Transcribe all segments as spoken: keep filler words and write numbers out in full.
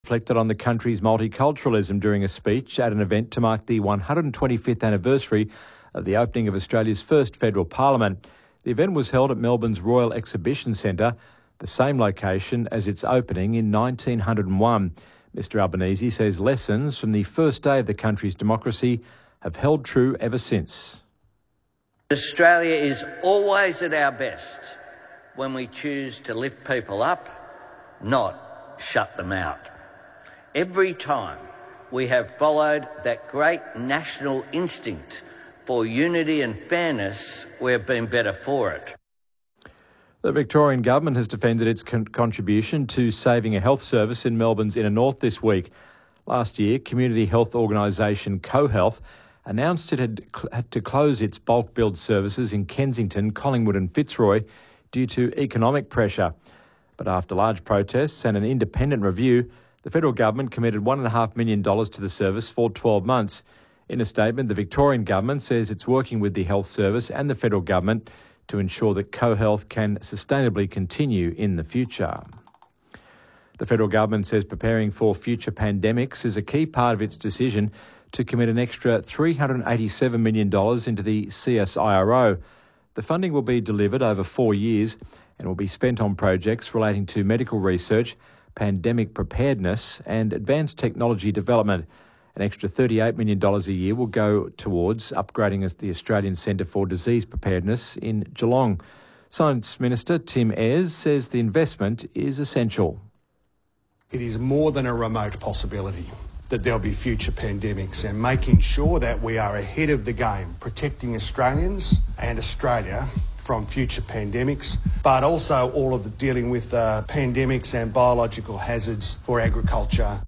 reflected on the country's multiculturalism during a speech at an event to mark the one hundred twenty-fifth anniversary of the opening of Australia's first federal parliament. The event was held at Melbourne's Royal Exhibition Centre, the same location as its opening in nineteen oh one. Mister Albanese says lessons from the first day of the country's democracy have held true ever since. Australia is always at our best when we choose to lift people up, not shut them out. Every time we have followed that great national instinct for unity and fairness, we've been better for it. The Victorian government has defended its con- contribution to saving a health service in Melbourne's inner north this week. Last year, community health organisation CoHealth announced it had, cl- had to close its bulk billed services in Kensington, Collingwood and Fitzroy due to economic pressure. But after large protests and an independent review, the federal government committed one point five million dollars to the service for twelve months. In a statement, the Victorian government says it's working with the health service and the federal government to ensure that CoHealth can sustainably continue in the future. The federal government says preparing for future pandemics is a key part of its decision to commit an extra three hundred eighty-seven million dollars into the C S I R O. The funding will be delivered over four years and will be spent on projects relating to medical research, pandemic preparedness and advanced technology development. An extra thirty-eight million dollars a year will go towards upgrading the Australian Centre for Disease Preparedness in Geelong. Science Minister Tim Ayres says the investment is essential. It is more than a remote possibility that there'll be future pandemics, and making sure that we are ahead of the game, protecting Australians and Australia from future pandemics, but also all of the dealing with uh, pandemics and biological hazards for agriculture.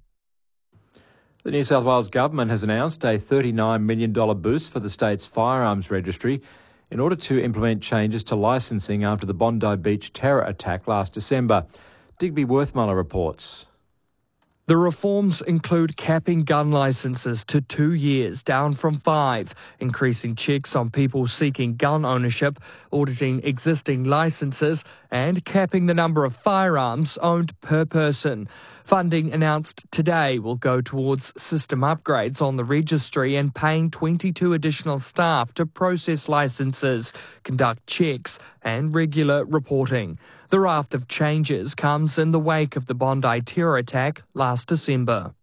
The New South Wales Government has announced a thirty-nine million dollars boost for the state's firearms registry in order to implement changes to licensing after the Bondi Beach terror attack last December. Digby Worthmuller reports. The reforms include capping gun licences to two years, down from five, increasing checks on people seeking gun ownership, auditing existing licences, and capping the number of firearms owned per person. Funding announced today will go towards system upgrades on the registry and paying twenty-two additional staff to process licences, conduct checks and regular reporting. The raft of changes comes in the wake of the Bondi terror attack last December.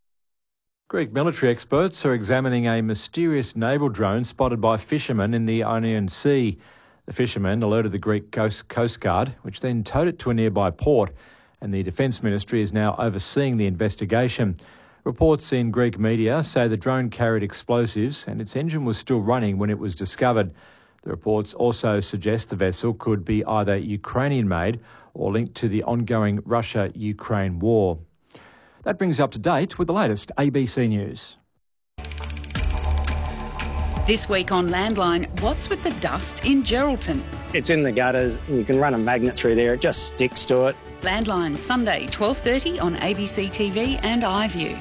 Greek military experts are examining a mysterious naval drone spotted by fishermen in the Ionian Sea. The fishermen alerted the Greek Coast, Coast Guard, which then towed it to a nearby port, and the Defence Ministry is now overseeing the investigation. Reports in Greek media say the drone carried explosives and its engine was still running when it was discovered. The reports also suggest the vessel could be either Ukrainian-made or linked to the ongoing Russia-Ukraine war. That brings you up to date with the latest A B C News. This week on Landline, what's with the dust in Geraldton? It's in the gutters. You can run a magnet through there. It just sticks to it. Landline, Sunday, twelve thirty on A B C T V and iView.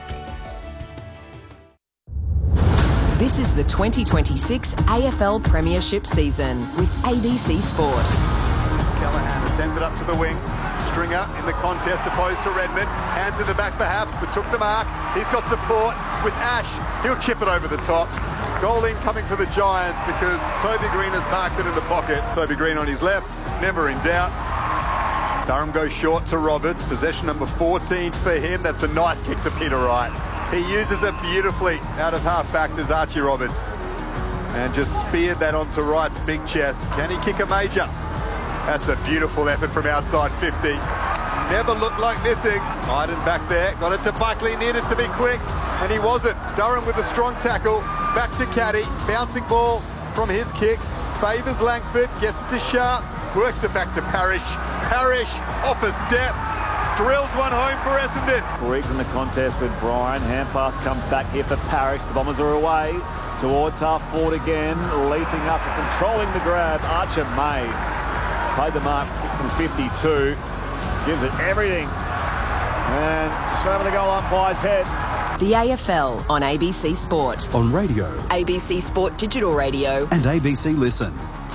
This is the twenty twenty-six A F L Premiership season with A B C Sport. Callaghan has sent it up to the wing. Stringer in the contest opposed to Redmond. Hands in the back perhaps, but took the mark. He's got support with Ash. He'll chip it over the top. Goal in coming for the Giants because Toby Green has marked it in the pocket. Toby Green on his left, never in doubt. Durham goes short to Roberts. Possession number fourteen for him. That's a nice kick to Peter Wright. He uses it beautifully out of half-back as Archie Roberts. And just speared that onto Wright's big chest. Can he kick a major? That's a beautiful effort from outside fifty. Never looked like missing. Iden back there. Got it to Buckley. Needed to be quick. And he wasn't. Durham with a strong tackle. Back to Caddy. Bouncing ball from his kick. Favours Langford. Gets it to Sharp. Works it back to Parrish. Parrish off a step. Drills one home for Essendon. Briggs in the contest with Bryan. Hand pass comes back here for Parrish. The Bombers are away towards half forward again. Leaping up and controlling the grab. Archer May played the mark from fifty-two. Gives it everything. And straight over the goal umpire's head. The A F L on A B C Sport. On radio. A B C Sport Digital Radio. And A B C Listen.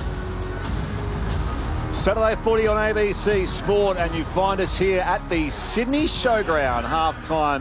Saturday footy on A B C Sport, and you find us here at the Sydney Showground, half-time.